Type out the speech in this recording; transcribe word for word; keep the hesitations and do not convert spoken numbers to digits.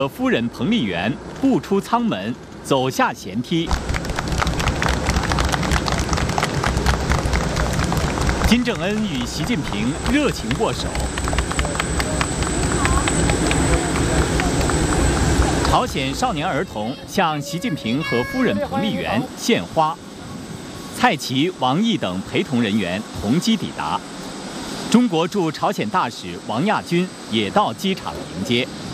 夫人彭丽媛步出舱门，走下舷梯。金正恩与习近平热情握手。朝鲜少年儿童向习近平和夫人彭丽媛献花，蔡奇、王毅等陪同人员同机抵达。中国驻朝鲜大使王亚军也到机场迎接。